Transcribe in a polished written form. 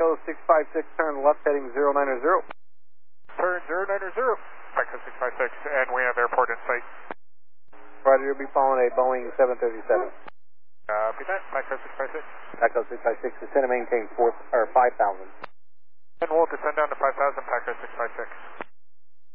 Paco 656, turn left heading 090. Turn 090, Paco 656, and we have airport in sight. Roger, you'll be following a Boeing 737. Copy that, Paco 656. Paco 656, descend and maintain 5,000. And we'll descend down to 5,000, Paco 656.